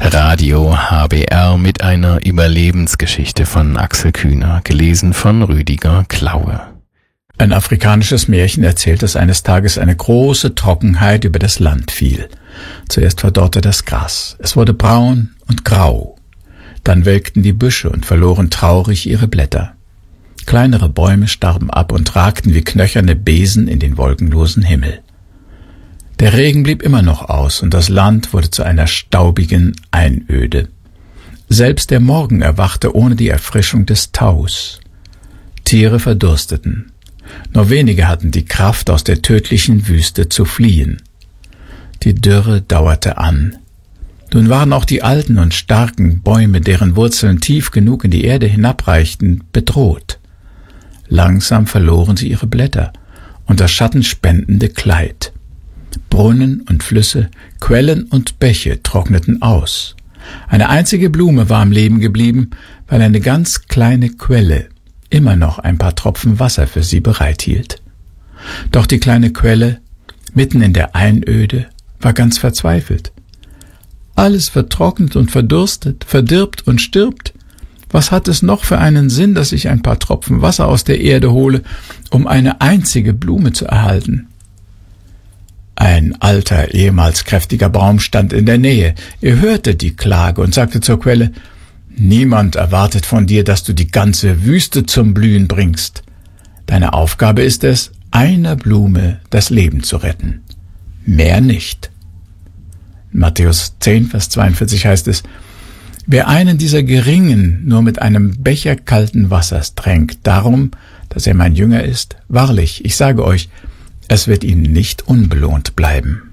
Radio HBR mit einer Überlebensgeschichte von Axel Kühner, gelesen von Rüdiger Klaue. Ein afrikanisches Märchen erzählt, dass eines Tages eine große Trockenheit über das Land fiel. Zuerst verdorrte das Gras. Es wurde braun und grau. Dann welkten die Büsche und verloren traurig ihre Blätter. Kleinere Bäume starben ab und ragten wie knöcherne Besen in den wolkenlosen Himmel. Der Regen blieb immer noch aus und das Land wurde zu einer staubigen Einöde. Selbst der Morgen erwachte ohne die Erfrischung des Taus. Tiere verdursteten. Nur wenige hatten die Kraft, aus der tödlichen Wüste zu fliehen. Die Dürre dauerte an. Nun waren auch die alten und starken Bäume, deren Wurzeln tief genug in die Erde hinabreichten, bedroht. Langsam verloren sie ihre Blätter und das schattenspendende Kleid. Brunnen und Flüsse, Quellen und Bäche trockneten aus. Eine einzige Blume war am Leben geblieben, weil eine ganz kleine Quelle immer noch ein paar Tropfen Wasser für sie bereithielt. Doch die kleine Quelle, mitten in der Einöde, war ganz verzweifelt. Alles vertrocknet und verdurstet, verdirbt und stirbt. Was hat es noch für einen Sinn, dass ich ein paar Tropfen Wasser aus der Erde hole, um eine einzige Blume zu erhalten? Ein alter, ehemals kräftiger Baum stand in der Nähe. Er hörte die Klage und sagte zur Quelle: »Niemand erwartet von dir, dass du die ganze Wüste zum Blühen bringst. Deine Aufgabe ist es, einer Blume das Leben zu retten. Mehr nicht.« In Matthäus 10, Vers 42 heißt es: »Wer einen dieser Geringen nur mit einem Becher kalten Wassers tränkt, darum, dass er mein Jünger ist, wahrlich, ich sage euch, es wird ihm nicht unbelohnt bleiben.«